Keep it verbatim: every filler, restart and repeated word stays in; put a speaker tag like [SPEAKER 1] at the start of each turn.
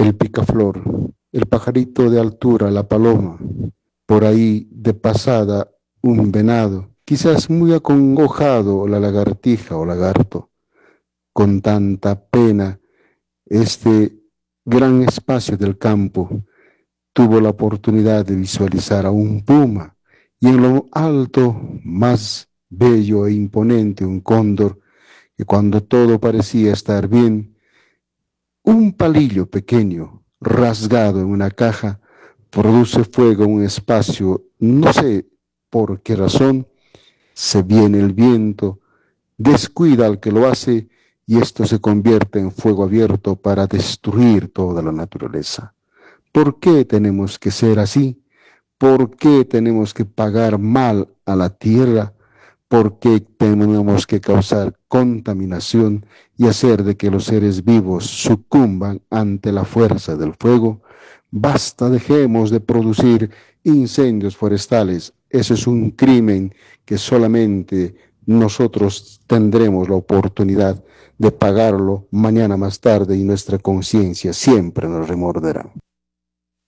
[SPEAKER 1] el picaflor, el pajarito de altura, la paloma, por ahí de pasada un venado, quizás muy acongojado la lagartija o lagarto, con tanta pena este gran espacio del campo tuvo la oportunidad de visualizar a un puma y en lo alto, más bello e imponente, un cóndor que cuando todo parecía estar bien, un palillo pequeño rasgado en una caja produce fuego en un espacio, no sé por qué razón, se viene el viento, descuida al que lo hace y esto se convierte en fuego abierto para destruir toda la naturaleza. ¿Por qué tenemos que ser así? ¿Por qué tenemos que pagar mal a la tierra? ¿Por qué tenemos que causar contaminación y hacer de que los seres vivos sucumban ante la fuerza del fuego? Basta, dejemos de producir incendios forestales. Eso es un crimen que solamente nosotros tendremos la oportunidad de pagarlo mañana más tarde y nuestra conciencia siempre nos remorderá.